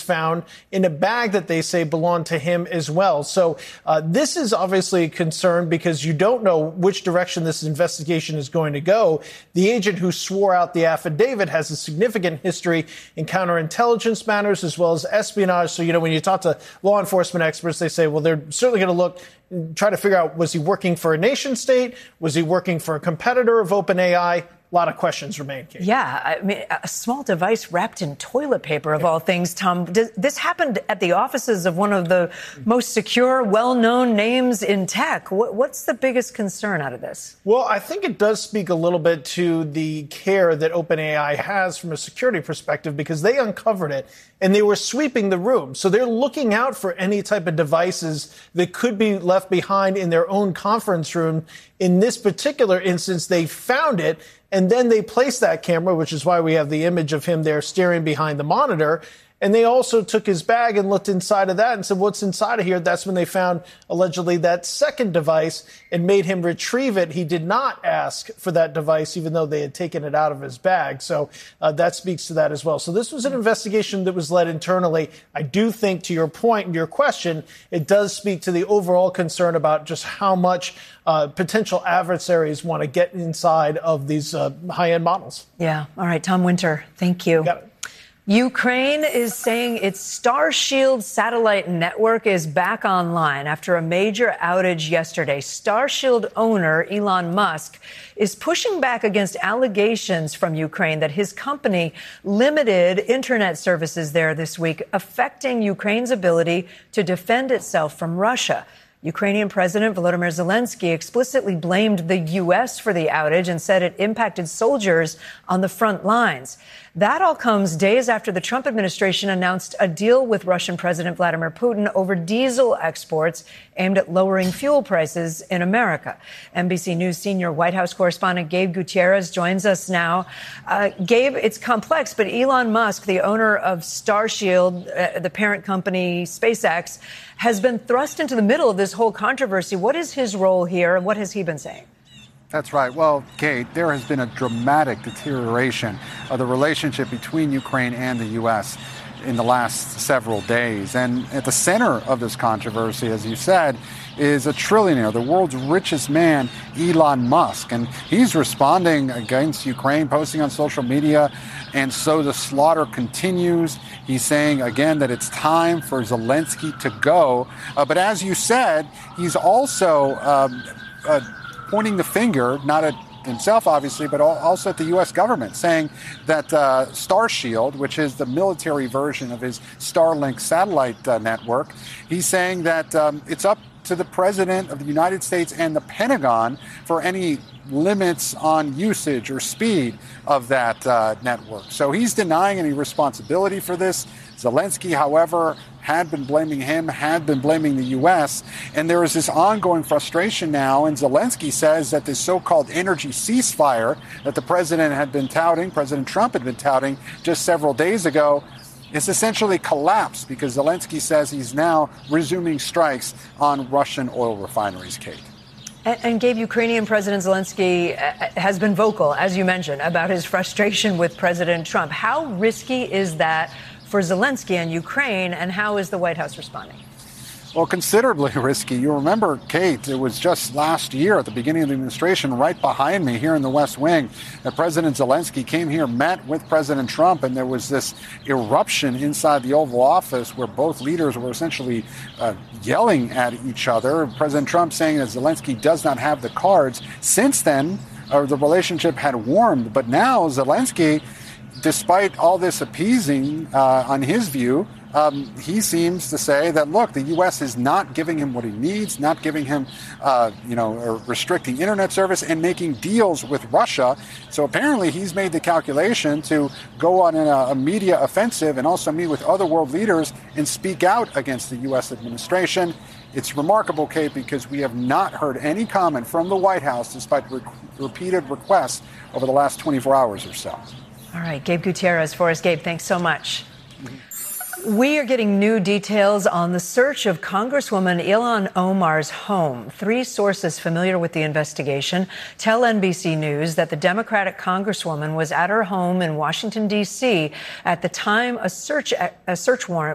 found in a bag that they say belonged to him as well. So this is obviously a concern because you don't know which direction this investigation is going to go. The agent who swore out the affidavit has a significant history in counterintelligence matters as well as espionage. So, when you talk to law enforcement experts, they say, well, they're certainly going to try to figure out, was he working for a nation state? Was he working for a competitor of OpenAI? A lot of questions remain, Kate. Yeah, I mean, a small device wrapped in toilet paper, of all things, Tom. This happened at the offices of one of the most secure, well-known names in tech. What's the biggest concern out of this? Well, I think it does speak a little bit to the care that OpenAI has from a security perspective because they uncovered it and they were sweeping the room. So they're looking out for any type of devices that could be left behind in their own conference room. In this particular instance, they found it. And then they placed that camera, which is why we have the image of him there staring behind the monitor. And they also took his bag and looked inside of that and said, what's inside of here? That's when they found, allegedly, that second device and made him retrieve it. He did not ask for that device, even though they had taken it out of his bag. So that speaks to that as well. So this was an investigation that was led internally. I do think, to your point and your question, it does speak to the overall concern about just how much potential adversaries want to get inside of these high-end models. Yeah. All right. Tom Winter, thank you. Got it. Ukraine is saying its Starshield satellite network is back online after a major outage yesterday. Starshield owner Elon Musk is pushing back against allegations from Ukraine that his company limited internet services there this week, affecting Ukraine's ability to defend itself from Russia. Ukrainian President Volodymyr Zelensky explicitly blamed the U.S. for the outage and said it impacted soldiers on the front lines. That all comes days after the Trump administration announced a deal with Russian President Vladimir Putin over diesel exports aimed at lowering fuel prices in America. NBC News senior White House correspondent Gabe Gutierrez joins us now. Gabe, it's complex, but Elon Musk, the owner of Starshield, the parent company SpaceX, has been thrust into the middle of this whole controversy. What is his role here, and what has he been saying? That's right. Well, Kate, there has been a dramatic deterioration of the relationship between Ukraine and the U.S. in the last several days. And at the center of this controversy, as you said, is a trillionaire, the world's richest man, Elon Musk. And he's responding against Ukraine, posting on social media. And so the slaughter continues. He's saying, again, that it's time for Zelensky to go. But as you said, he's also pointing the finger, not at himself, obviously, but also at the U.S. government, saying that Starshield, which is the military version of his Starlink satellite network, he's saying that it's up to the President of the United States and the Pentagon for any limits on usage or speed of that network. So he's denying any responsibility for this. Zelensky, however, had been blaming him, had been blaming the U.S., and there is this ongoing frustration now, and Zelensky says that this so-called energy ceasefire that the president had been touting, President Trump had been touting just several days ago, is essentially collapsed because Zelensky says he's now resuming strikes on Russian oil refineries, Kate. And Gabe, Ukrainian President Zelensky has been vocal, as you mentioned, about his frustration with President Trump. How risky is that for Zelensky and Ukraine, and how is the White House responding? Well, considerably risky. You remember, Kate, it was just last year at the beginning of the administration, right behind me here in the West Wing, that President Zelensky came here, met with President Trump, and there was this eruption inside the Oval Office where both leaders were essentially yelling at each other. President Trump saying that Zelensky does not have the cards. Since then, the relationship had warmed, but now Zelensky, despite all this appeasing on his view, he seems to say that, look, the U.S. is not giving him what he needs, not giving him, restricting internet service and making deals with Russia. So apparently he's made the calculation to go on a media offensive and also meet with other world leaders and speak out against the U.S. administration. It's remarkable, Kate, because we have not heard any comment from the White House despite repeated requests over the last 24 hours or so. All right, Gabe Gutierrez for us. Gabe, thanks so much. We are getting new details on the search of Congresswoman Ilhan Omar's home. 3 sources familiar with the investigation tell NBC News that the Democratic Congresswoman was at her home in Washington, D.C. at the time a search warrant